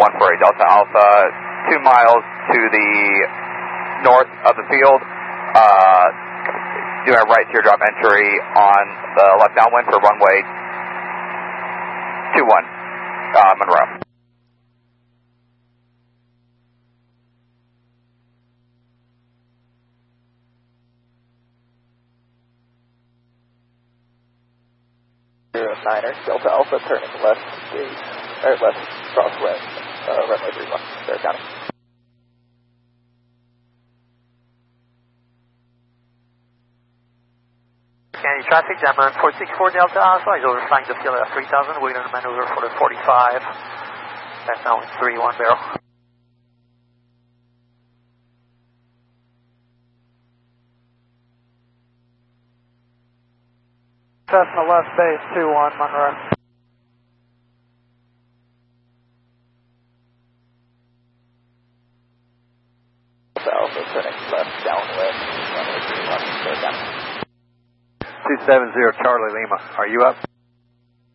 for a Delta Alpha, 2 miles to the north of the field. Do a right teardrop entry on the left downwind for runway 21, Monroe. Niner, Delta Alpha turning left gate, or left crosswind, runway 31, Bear County. County traffic, Jammer 464 Delta Alpha is overflying the field at 3000, we're going to maneuver for the 45, that's now in 3-1 barrel. Cessna left base 21 Monroe. Alpha turning left downwind, runway 31, Bear County. 270 Charlie Lima, are you up?